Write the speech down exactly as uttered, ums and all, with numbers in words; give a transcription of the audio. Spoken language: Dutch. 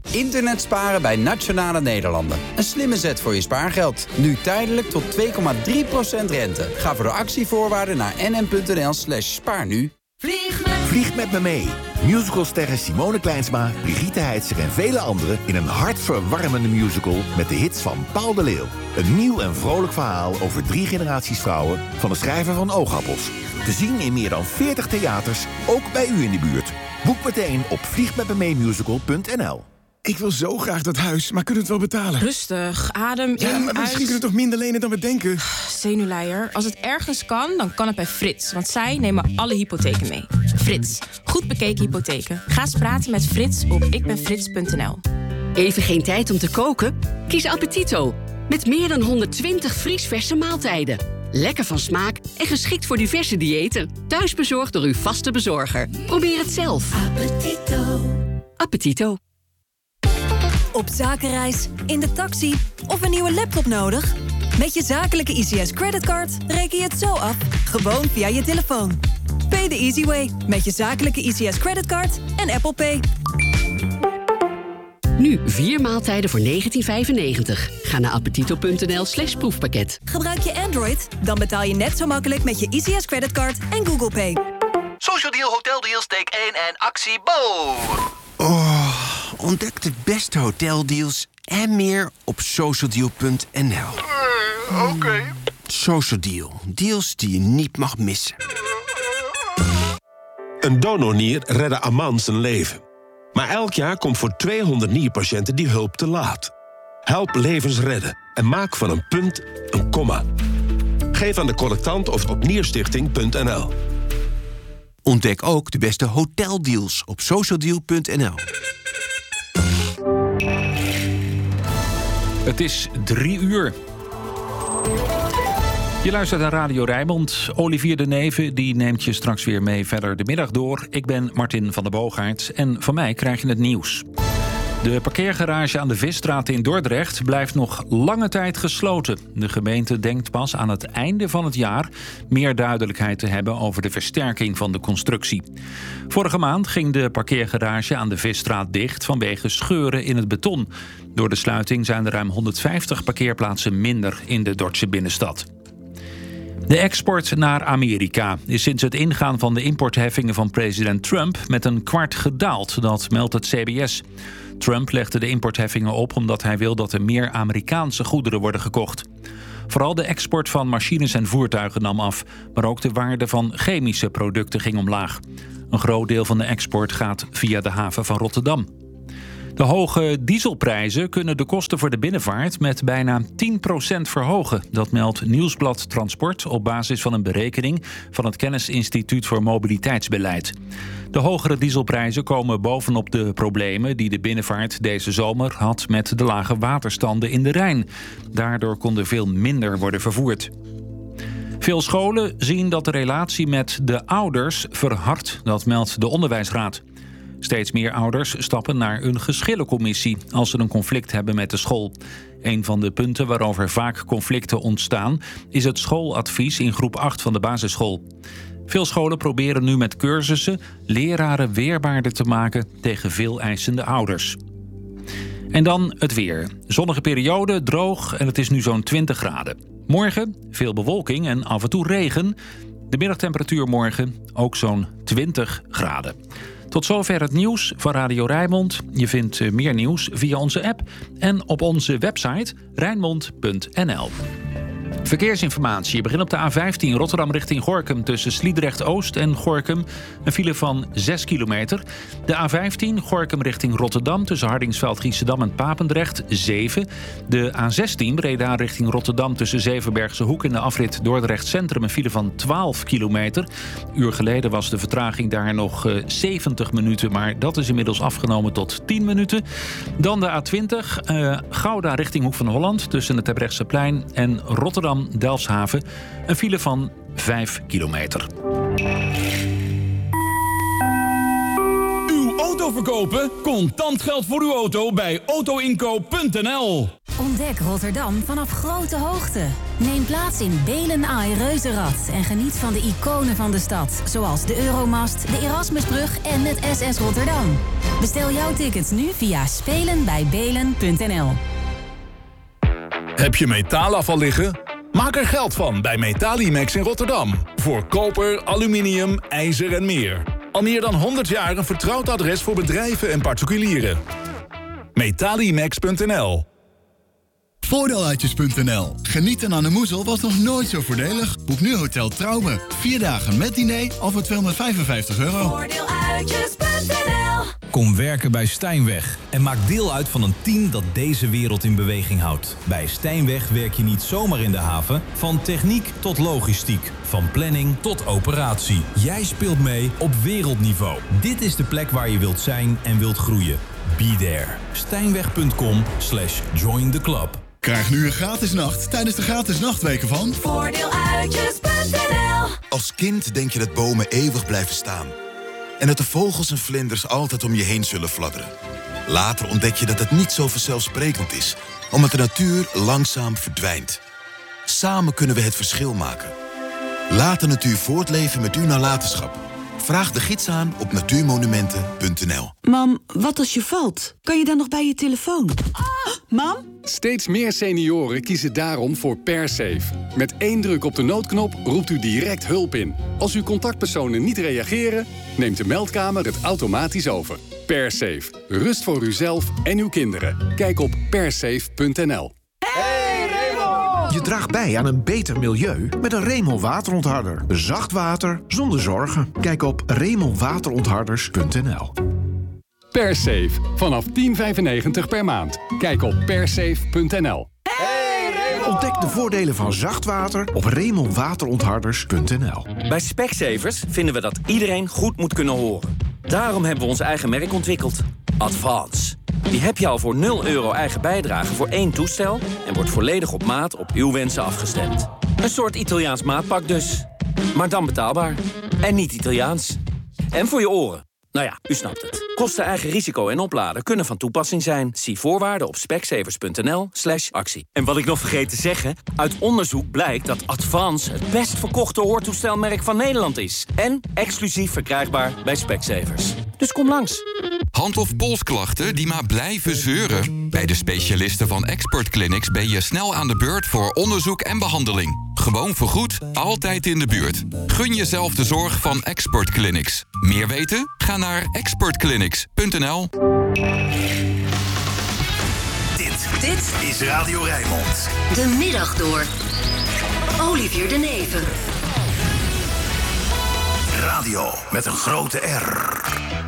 Internet sparen bij Nationale Nederlanden. Een slimme zet voor je spaargeld. Nu tijdelijk tot twee komma drie procent rente. Ga voor de actievoorwaarden naar nm.nl slash spaarnu. Vlieg met... Vlieg met me mee. Musicalsterren Simone Kleinsma, Brigitte Heitzer en vele anderen... in een hartverwarmende musical met de hits van Paul de Leeuw. Een nieuw en vrolijk verhaal over drie generaties vrouwen... van de schrijver van Oogappels. Te zien in meer dan veertig theaters, ook bij u in de buurt. Boek meteen op vliegmetmemeemusical punt n l. Ik wil zo graag dat huis, maar kunnen we het wel betalen? Rustig, adem in, ja, maar misschien uit. kunnen we toch minder lenen dan we denken? Zenuwleier, als het ergens kan, dan kan het bij Frits. Want zij nemen alle hypotheken mee. Frits, goed bekeken hypotheken. Ga eens praten met Frits op ikbenfrits punt n l. Even geen tijd om te koken? Kies Appetito. Met meer dan honderdtwintig vriesverse maaltijden. Lekker van smaak en geschikt voor diverse diëten. Thuisbezorgd door uw vaste bezorger. Probeer het zelf. Appetito. Appetito. Op zakenreis, in de taxi of een nieuwe laptop nodig? Met je zakelijke I C S creditcard reken je het zo af, gewoon via je telefoon. Pay the easy way met je zakelijke I C S creditcard en Apple Pay. Nu vier maaltijden voor negentien vijfennegentig. Ga naar appetito punt n l slash proefpakket. Gebruik je Android? Dan betaal je net zo makkelijk met je I C S creditcard en Google Pay. Social Deal, Hotel Deals, take één en actie Bo! Oh, ontdek de beste hoteldeals en meer op social deal punt n l. Uh, Oké. Okay. Social Deal. Deals die je niet mag missen. Een donornier redde Aman zijn leven. Maar elk jaar komt voor tweehonderd nierpatiënten die hulp te laat. Help levens redden en maak van een punt een komma. Geef aan de collectant of op nierstichting punt n l. Ontdek ook de beste hoteldeals op social deal punt n l. Het is drie uur. Je luistert naar Radio Rijnmond. Olivier de Neve die neemt je straks weer mee verder de middag door. Ik ben Martin van der Boogaert en van mij krijg je het nieuws. De parkeergarage aan de Visstraat in Dordrecht blijft nog lange tijd gesloten. De gemeente denkt pas aan het einde van het jaar meer duidelijkheid te hebben over de versterking van de constructie. Vorige maand ging de parkeergarage aan de Visstraat dicht vanwege scheuren in het beton. Door de sluiting zijn er ruim honderdvijftig parkeerplaatsen minder in de Dordtse binnenstad. De export naar Amerika is sinds het ingaan van de importheffingen van president Trump met een kwart gedaald, dat meldt het C B S. Trump legde de importheffingen op omdat hij wil dat er meer Amerikaanse goederen worden gekocht. Vooral de export van machines en voertuigen nam af, maar ook de waarde van chemische producten ging omlaag. Een groot deel van de export gaat via de haven van Rotterdam. De hoge dieselprijzen kunnen de kosten voor de binnenvaart met bijna tien procent verhogen. Dat meldt Nieuwsblad Transport op basis van een berekening van het Kennisinstituut voor Mobiliteitsbeleid. De hogere dieselprijzen komen bovenop de problemen die de binnenvaart deze zomer had met de lage waterstanden in de Rijn. Daardoor kon er veel minder worden vervoerd. Veel scholen zien dat de relatie met de ouders verhardt, dat meldt de Onderwijsraad. Steeds meer ouders stappen naar een geschillencommissie als ze een conflict hebben met de school. Een van de punten waarover vaak conflicten ontstaan is het schooladvies in groep acht van de basisschool. Veel scholen proberen nu met cursussen leraren weerbaarder te maken tegen veel eisende ouders. En dan het weer. Zonnige periode, droog en het is nu zo'n twintig graden. Morgen veel bewolking en af en toe regen. De middagtemperatuur morgen ook zo'n twintig graden. Tot zover het nieuws van Radio Rijnmond. Je vindt meer nieuws via onze app en op onze website rijnmond punt n l. Verkeersinformatie. Je begint op de A vijftien Rotterdam richting Gorinchem tussen Sliedrecht-Oost en Gorinchem. Een file van zes kilometer. De A vijftien Gorinchem richting Rotterdam tussen Hardingsveld, Giessendam en Papendrecht zeven. De A zestien Breda richting Rotterdam tussen Zevenbergse Hoek en de afrit Dordrecht Centrum. Een file van twaalf kilometer. Een uur geleden was de vertraging daar nog uh, zeventig minuten, maar dat is inmiddels afgenomen tot tien minuten. Dan de A twintig uh, Gouda richting Hoek van Holland tussen het Terbrechtseplein en Rotterdam Delfshaven, een file van vijf kilometer. Uw auto verkopen? Contant geld voor uw auto bij auto inkoop punt n l. Ontdek Rotterdam vanaf grote hoogte. Neem plaats in Belen Eye Reuzenrad en geniet van de iconen van de stad, zoals de Euromast, de Erasmusbrug en het S S Rotterdam. Bestel jouw tickets nu via spelenbijbelen punt n l. Heb je metaalafval liggen? Maak er geld van bij Metalimax in Rotterdam. Voor koper, aluminium, ijzer en meer. Al meer dan honderd jaar een vertrouwd adres voor bedrijven en particulieren. Metalimax punt n l. Voordeeluitjes punt n l. Genieten aan de Moezel was nog nooit zo voordelig. Boek nu Hotel Trouwe. Vier dagen met diner al voor tweehonderdvijfenvijftig euro. Voordeeluitjes punt n l. Kom werken bij Stijnweg en maak deel uit van een team dat deze wereld in beweging houdt. Bij Stijnweg werk je niet zomaar in de haven. Van techniek tot logistiek. Van planning tot operatie. Jij speelt mee op wereldniveau. Dit is de plek waar je wilt zijn en wilt groeien. Be there. Stijnweg punt com slash join the club. Krijg nu een gratis nacht tijdens de gratis nachtweken van Voordeeluitjes punt n l. Als kind denk je dat bomen eeuwig blijven staan. En dat de vogels en vlinders altijd om je heen zullen fladderen. Later ontdek je dat het niet zo vanzelfsprekend is, omdat de natuur langzaam verdwijnt. Samen kunnen we het verschil maken. Laat de natuur voortleven met uw nalatenschap. Vraag de gids aan op natuurmonumenten punt n l. Mam, wat als je valt? Kan je dan nog bij je telefoon? Ah, mam? Steeds meer senioren kiezen daarom voor PerSafe. Met één druk op de noodknop roept u direct hulp in. Als uw contactpersonen niet reageren, neemt de meldkamer het automatisch over. PerSafe. Rust voor uzelf en uw kinderen. Kijk op persafe punt n l. Je draagt bij aan een beter milieu met een Remel waterontharder. Zacht water zonder zorgen. Kijk op remel waterontharders punt n l. PerSafe. Vanaf tien vijfennegentig per maand. Kijk op persafe punt n l. Ontdek de voordelen van zacht water op remel waterontharders punt n l. Bij Specsavers vinden we dat iedereen goed moet kunnen horen. Daarom hebben we ons eigen merk ontwikkeld. Advance. Die heb je al voor nul euro eigen bijdrage voor één toestel en wordt volledig op maat op uw wensen afgestemd. Een soort Italiaans maatpak dus. Maar dan betaalbaar. En niet Italiaans. En voor je oren. Nou ja, u snapt het. Kosten, eigen risico en opladen kunnen van toepassing zijn. Zie voorwaarden op specsavers punt n l slash actie. En wat ik nog vergeet te zeggen, uit onderzoek blijkt dat Advance het best verkochte hoortoestelmerk van Nederland is. En exclusief verkrijgbaar bij Specsavers. Dus kom langs. Hand- of polsklachten die maar blijven zeuren? Bij de specialisten van Expert Clinics ben je snel aan de beurt voor onderzoek en behandeling. Gewoon vergoed, altijd in de buurt. Gun jezelf de zorg van Expert Clinics. Meer weten? Ga naar expert clinics punt n l. Dit, dit is Radio Rijnmond. De middag door. Olivier de Neven. Radio met een grote R.